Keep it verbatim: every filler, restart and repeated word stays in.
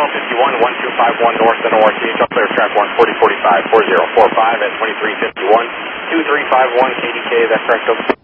twelve fifty-one, one two five one north and O R T H, up clear track one forty forty-five, four zero four five at twenty-three fifty-one, two three five one K D K, is that correct?